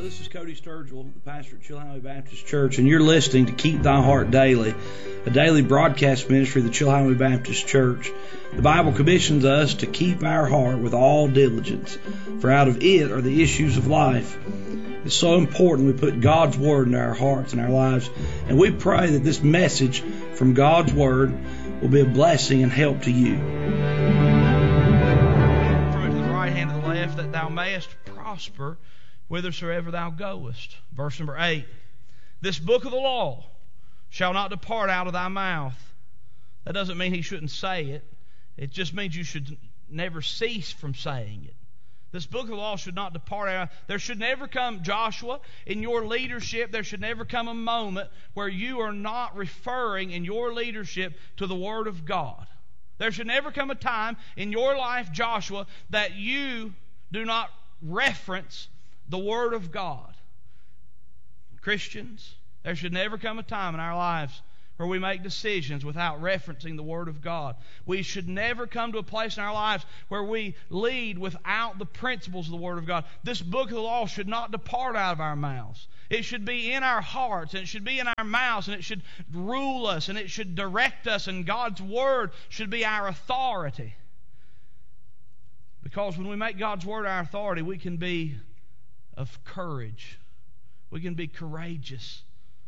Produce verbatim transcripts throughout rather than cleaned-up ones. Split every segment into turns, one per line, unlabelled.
Hello, this is Cody Sturgill, the pastor at Chilhowee Baptist Church, and you're listening to Keep Thy Heart Daily, a daily broadcast ministry of the Chilhowee Baptist Church. The Bible commissions us to keep our heart with all diligence, for out of it are the issues of life. It's so important we put God's Word in our hearts and our lives, and we pray that this message from God's Word will be a blessing and help to you.
From to the right hand and the left, that thou mayest prosper whithersoever thou goest. Verse number eight. This book of the law shall not depart out of thy mouth. That doesn't mean he shouldn't say it. It just means you should never cease from saying it. This book of the law should not depart out. There should never come, Joshua, in your leadership, there should never come a moment where you are not referring in your leadership to the Word of God. There should never come a time in your life, Joshua, that you do not reference the Word of God. Christians, there should never come a time in our lives where we make decisions without referencing the Word of God. We should never come to a place in our lives where we lead without the principles of the Word of God. This book of the law should not depart out of our mouths. It should be in our hearts, and it should be in our mouths, and it should rule us, and it should direct us, and God's Word should be our authority. Because when we make God's Word our authority, we can be of courage. We can be courageous.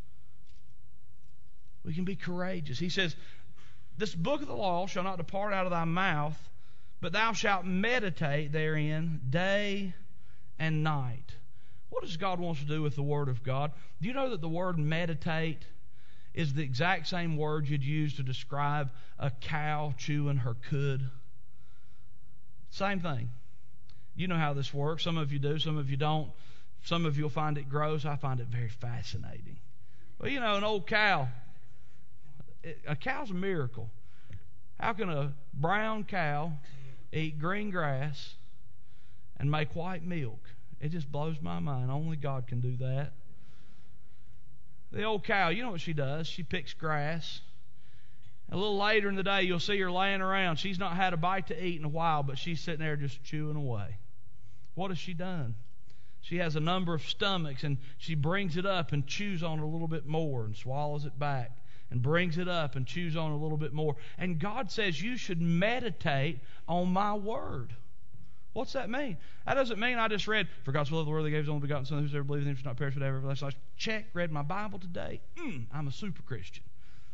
We can be courageous. He says, this book of the law shall not depart out of thy mouth, but thou shalt meditate therein day and night. What does God want to do with the Word of God? Do you know that the word meditate is the exact same word you'd use to describe a cow chewing her cud? Same thing. You know how this works. Some of you do, some of you don't. Some of you will find it gross. I find it very fascinating. Well, you know, an old cow, a cow's a miracle. How can a brown cow eat green grass and make white milk? It just blows my mind. Only God can do that. The old cow, you know what she does? She picks grass. A little later in the day, you'll see her laying around. She's not had a bite to eat in a while, but she's sitting there just chewing away. What has she done? She has a number of stomachs, and she brings it up and chews on it a little bit more and swallows it back and brings it up and chews on it a little bit more. And God says you should meditate on my Word. What's that mean? That doesn't mean I just read, for God so loved the world, He gave His only begotten Son, whosoever believes in Him shall not perish but have everlasting life. Check, read my Bible today. Mm, I'm a super Christian.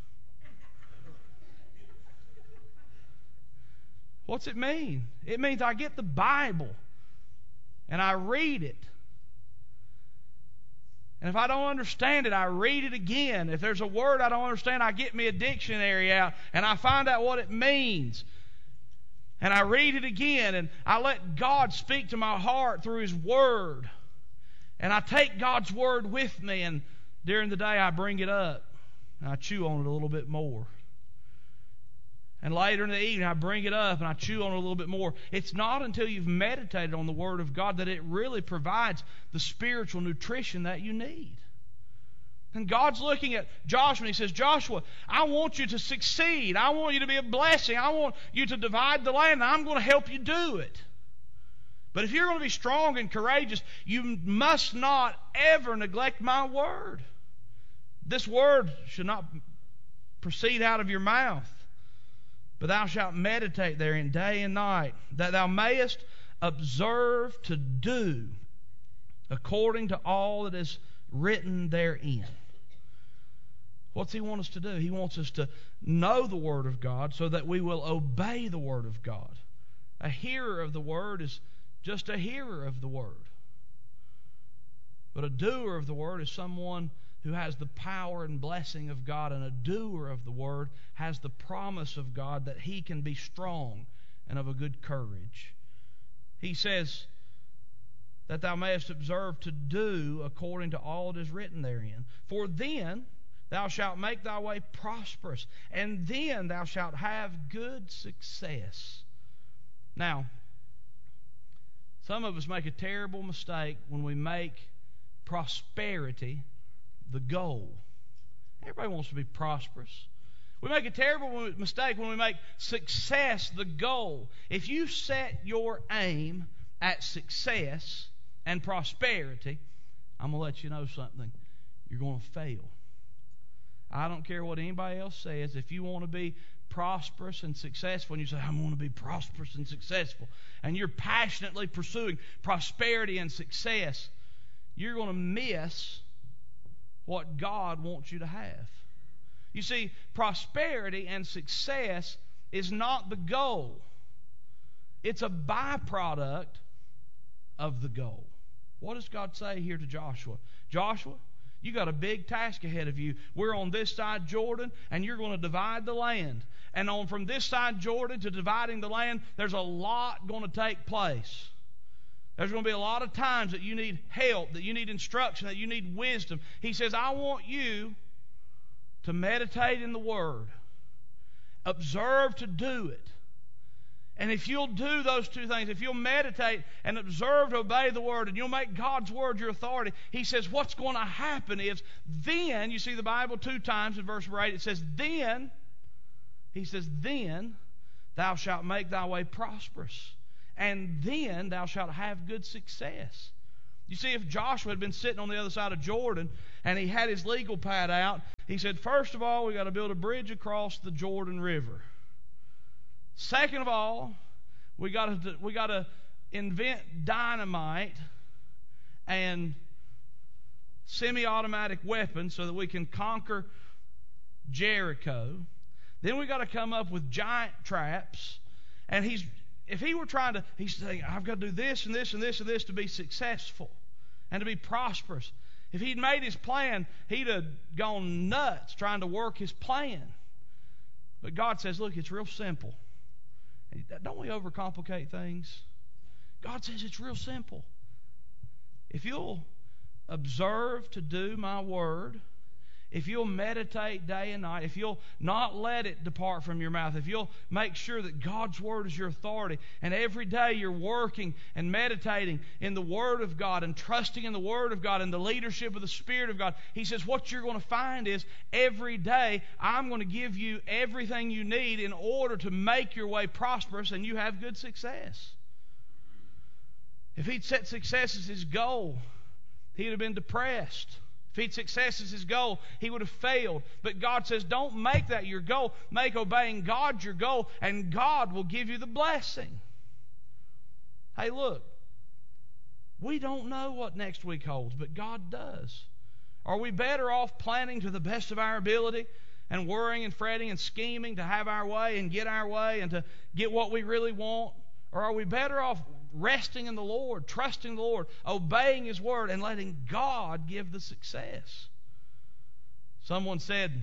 What's it mean? It means I get the Bible and I read it. And if I don't understand it, I read it again. If there's a word I don't understand, I get me a dictionary out and I find out what it means. And I read it again, and I let God speak to my heart through His Word. And I take God's Word with me, and during the day I bring it up and I chew on it a little bit more. And later in the evening, I bring it up and I chew on it a little bit more. It's not until you've meditated on the Word of God that it really provides the spiritual nutrition that you need. And God's looking at Joshua and He says, Joshua, I want you to succeed. I want you to be a blessing. I want you to divide the land, and I'm going to help you do it. But if you're going to be strong and courageous, you must not ever neglect my Word. This Word should not proceed out of your mouth. But thou shalt meditate therein day and night, that thou mayest observe to do according to all that is written therein. What's He want us to do? He wants us to know the Word of God so that we will obey the Word of God. A hearer of the Word is just a hearer of the Word. But a doer of the Word is someone who has the power and blessing of God, and a doer of the Word has the promise of God that he can be strong and of a good courage. He says that thou mayest observe to do according to all that is written therein. For then thou shalt make thy way prosperous, and then thou shalt have good success. Now, some of us make a terrible mistake when we make prosperity the goal. Everybody wants to be prosperous. We make a terrible mistake when we make success the goal. If you set your aim at success and prosperity, I'm going to let you know something. You're going to fail. I don't care what anybody else says. If you want to be prosperous and successful, and you say, I want to be prosperous and successful, and you're passionately pursuing prosperity and success, you're going to miss what God wants you to have. You see, prosperity and success is not the goal. It's a byproduct of the goal. What does God say here to Joshua? Joshua, you got a big task ahead of you. We're on this side Jordan, and you're going to divide the land. And on from this side Jordan to dividing the land, there's a lot going to take place. There's going to be a lot of times that you need help, that you need instruction, that you need wisdom. He says, I want you to meditate in the Word. Observe to do it. And if you'll do those two things, if you'll meditate and observe to obey the Word, and you'll make God's Word your authority, He says what's going to happen is then, you see the Bible two times in verse eight, it says then, He says, then thou shalt make thy way prosperous, and then thou shalt have good success. You see, if Joshua had been sitting on the other side of Jordan and he had his legal pad out, he said, first of all, we got to build a bridge across the Jordan River. Second of all, we got to we got to invent dynamite and semi-automatic weapons so that we can conquer Jericho. Then we got to come up with giant traps. And he's if he were trying to, he's saying, I've got to do this and this and this and this to be successful and to be prosperous. If he'd made his plan, he'd have gone nuts trying to work his plan. But God says, look, it's real simple. Don't we overcomplicate things? God says it's real simple. If you'll observe to do my word, if you'll meditate day and night, if you'll not let it depart from your mouth, if you'll make sure that God's Word is your authority, and every day you're working and meditating in the Word of God and trusting in the Word of God and the leadership of the Spirit of God, He says what you're going to find is every day I'm going to give you everything you need in order to make your way prosperous and you have good success. If He'd set success as His goal, He'd have been depressed. If he'd success as his goal, he would have failed. But God says, don't make that your goal. Make obeying God your goal, and God will give you the blessing. Hey, look, we don't know what next week holds, but God does. Are we better off planning to the best of our ability and worrying and fretting and scheming to have our way and get our way and to get what we really want? Or are we better off resting in the Lord, trusting the Lord, obeying His Word, and letting God give the success? Someone said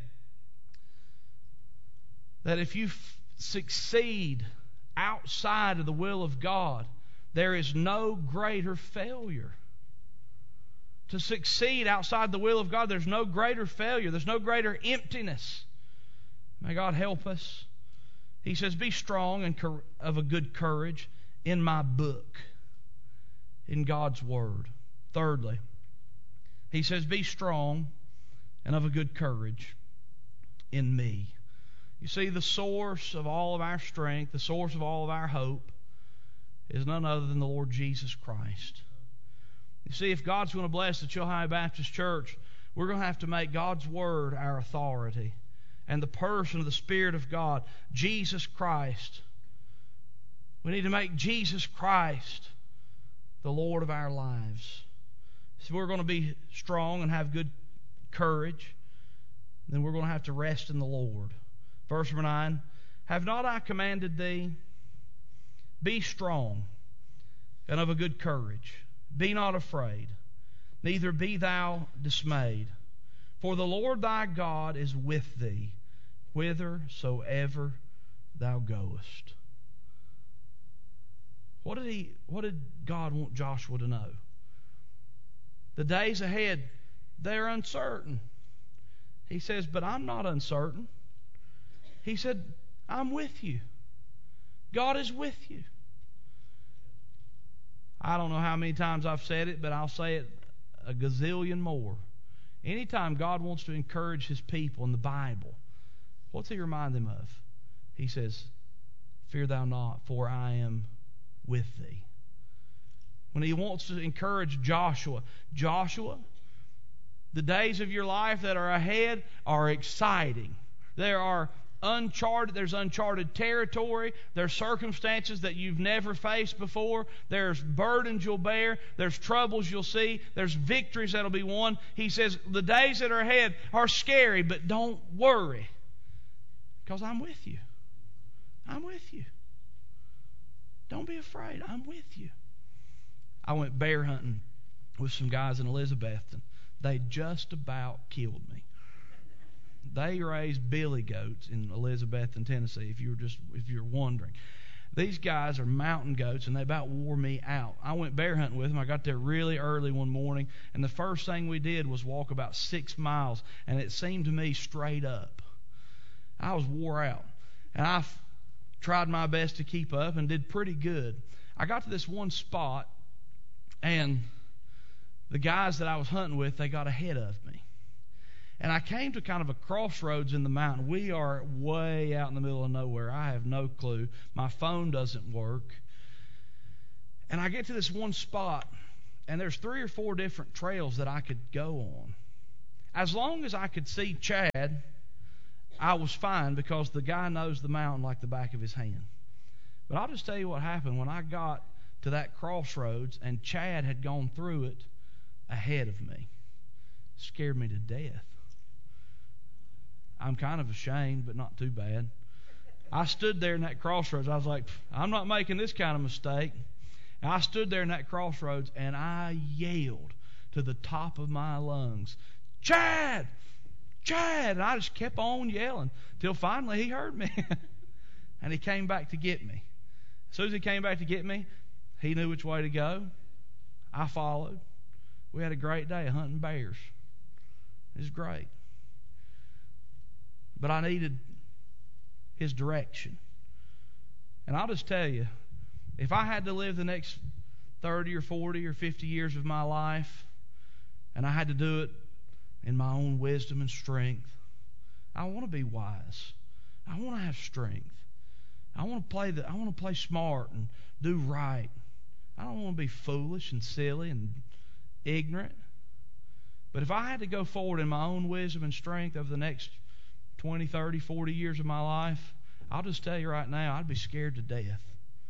that if you f- succeed outside of the will of God, there is no greater failure. To succeed outside the will of God, there's no greater failure. There's no greater emptiness. May God help us. He says, be strong and cor- of a good courage in my book, in God's Word. Thirdly, he says, be strong and of a good courage in me. You see, the source of all of our strength, the source of all of our hope, is none other than the Lord Jesus Christ. You see, if God's going to bless the Chilhowee Baptist Church, we're going to have to make God's Word our authority. And the person of the Spirit of God, Jesus Christ. We need to make Jesus Christ the Lord of our lives. If we're going to be strong and have good courage, then we're going to have to rest in the Lord. Verse number nine, have not I commanded thee? Be strong and of a good courage. Be not afraid, neither be thou dismayed. For the Lord thy God is with thee, whithersoever thou goest. What did he? What did God want Joshua to know? The days ahead, they're uncertain. He says, but I'm not uncertain. He said, I'm with you. God is with you. I don't know how many times I've said it, but I'll say it a gazillion more. Anytime God wants to encourage His people in the Bible, what's He remind them of? He says, fear thou not, for I am with thee. when he wants to encourage Joshua. Joshua, the days of your life that are ahead are exciting. There are uncharted, there's uncharted territory. There's circumstances that you've never faced before. There's burdens you'll bear. There's troubles you'll see. There's victories that'll be won. He says the days that are ahead are scary, but don't worry, because I'm with you. I'm with you. Don't be afraid. I'm with you. I went bear hunting with some guys in Elizabethton. They just about killed me. They raise billy goats in Elizabethton, Tennessee, if you were just if you're wondering. These guys are mountain goats, and they about wore me out. I went bear hunting with them. I got there really early one morning, and the first thing we did was walk about six miles, and it seemed to me straight up. I was wore out, and I f- tried my best to keep up and did pretty good. I got to this one spot, and the guys that I was hunting with, they got ahead of me. And I came to kind of a crossroads in the mountain. We are way out in the middle of nowhere. I have no clue. My phone doesn't work. And I get to this one spot, and there's three or four different trails that I could go on. As long as I could see Chad, I was fine, because the guy knows the mountain like the back of his hand. But I'll just tell you what happened when I got to that crossroads and Chad had gone through it ahead of me. It scared me to death. I'm kind of ashamed, but not too bad. I stood there in that crossroads. I was like, I'm not making this kind of mistake. And I stood there in that crossroads, and I yelled to the top of my lungs, Chad! Chad! And I just kept on yelling till finally he heard me. And he came back to get me. As soon as he came back to get me, he knew which way to go. I followed. We had a great day hunting bears. It was great. But I needed his direction. And I'll just tell you, if I had to live the next thirty or forty or fifty years of my life, and I had to do it in my own wisdom and strength, I want to be wise. I want to have strength. I want to play the, I want to play smart and do right. I don't want to be foolish and silly and ignorant. But if I had to go forward in my own wisdom and strength over the next twenty, thirty, forty years of my life, I'll just tell you right now, I'd be scared to death.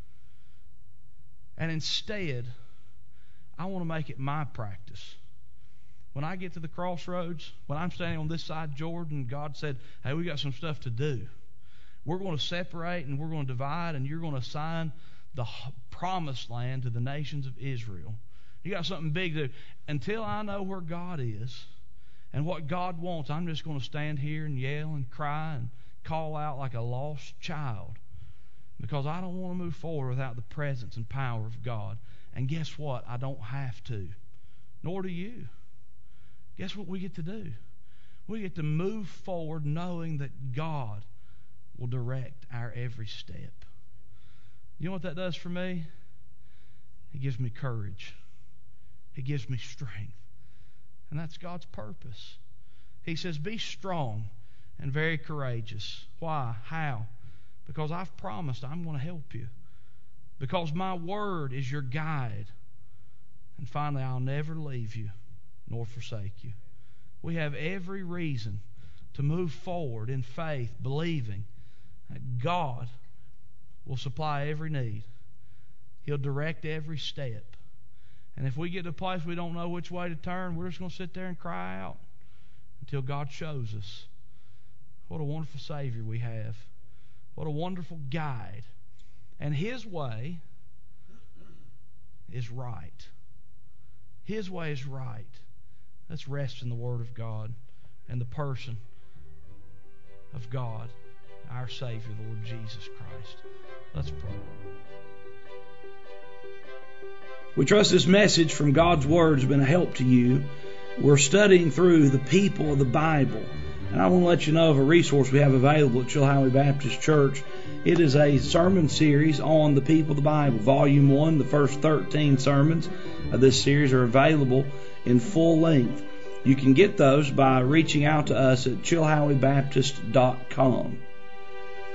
And instead, I want to make it my practice. When I get to the crossroads, when I'm standing on this side of Jordan, God said, hey, we got some stuff to do. We're going to separate and we're going to divide, and you're going to assign the promised land to the nations of Israel. You got something big to do. Until I know where God is and what God wants, I'm just going to stand here and yell and cry and call out like a lost child, because I don't want to move forward without the presence and power of God. And guess what? I don't have to. Nor do you. Guess what we get to do? We get to move forward knowing that God will direct our every step. You know what that does for me? It gives me courage. It gives me strength. And that's God's purpose. He says, be strong and very courageous. Why? How? Because I've promised I'm going to help you. Because my word is your guide. And finally, I'll never leave you nor forsake you. We have every reason to move forward in faith, believing that God will supply every need. He'll direct every step. And if we get to a place we don't know which way to turn, we're just going to sit there and cry out until God shows us. What a wonderful Savior we have. What a wonderful guide. And His way is right. His way is right. Let's rest in the Word of God and the person of God, our Savior, the Lord Jesus Christ. Let's pray.
We trust this message from God's Word has been a help to you. We're studying through the people of the Bible. And I want to let you know of a resource we have available at Chilhowee Baptist Church. It is a sermon series on the people of the Bible. Volume one, the first thirteen sermons of this series are available in full length. You can get those by reaching out to us at chilhowee baptist dot com.